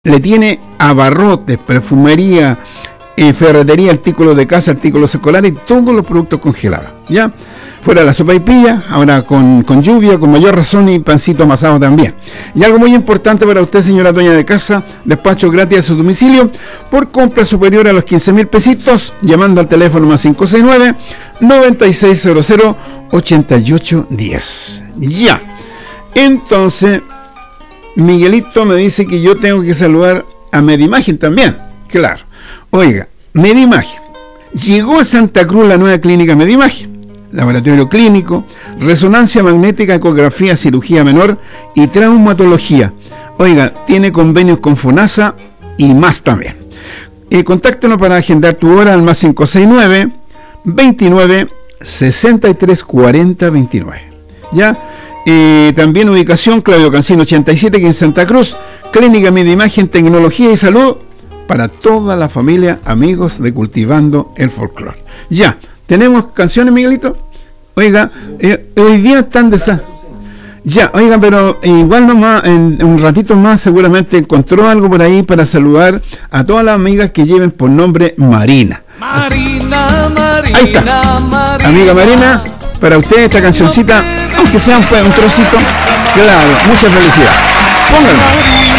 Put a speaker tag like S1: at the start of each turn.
S1: le tiene abarrotes, perfumería, ferretería, artículos de casa, artículos escolares y todos los productos congelados, ¿ya? Fuera la sopaipilla, ahora con lluvia, con mayor razón, y pancito amasado también. Y algo muy importante para usted, señora dueña de casa, despacho gratis a su domicilio por compra superior a los 15,000 pesitos, llamando al teléfono más 569-9600-8810. Ya. Entonces, Miguelito me dice que yo tengo que saludar a Medimagen también. Claro. Oiga, Medimagen. Llegó a Santa Cruz la nueva clínica Medimagen. Laboratorio clínico, resonancia magnética, ecografía, cirugía menor y traumatología. Oiga, tiene convenios con FONASA y más también. Contáctanos para agendar tu hora al más 569 29 63 40 29. ¿Ya? También ubicación Claudio Cancino 87, que en Santa Cruz. Clínica Medimagen, tecnología y salud para toda la familia, amigos de Cultivando el Folclore. Ya. ¿Tenemos canciones, Miguelito? Oiga, hoy día están de esa. Ya, oiga, pero igual nomás, en un ratito más seguramente encontró algo por ahí para saludar a todas las amigas que lleven por nombre Marina. Marina, Marina. Ahí está. Marina. Amiga Marina, para usted esta cancioncita, aunque sea un trocito, claro, mucha felicidad. Pónganlo.